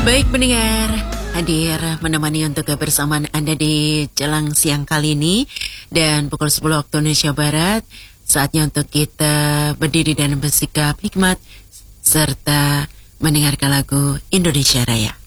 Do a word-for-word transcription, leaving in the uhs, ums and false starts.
Baik pendengar, hadir menemani untuk kebersamaan Anda di jelang siang kali ini. Dan pukul sepuluh waktu Indonesia Barat, saatnya untuk kita berdiri dan bersikap hikmat serta mendengarkan lagu Indonesia Raya.